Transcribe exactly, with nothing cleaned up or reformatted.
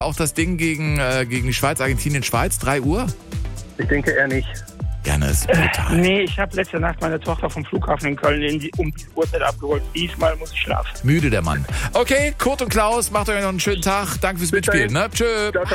auch das Ding gegen, äh, gegen die Schweiz, Argentinien, Schweiz, drei Uhr? Ich denke eher nicht. Ja, das ist brutal. Äh, nee, ich habe letzte Nacht meine Tochter vom Flughafen in Köln in die, um die Uhrzeit abgeholt. Diesmal muss ich schlafen. Müde der Mann. Okay, Kurt und Klaus, macht euch noch einen schönen Tag. Danke fürs Mitspielen. Ne? Tschö.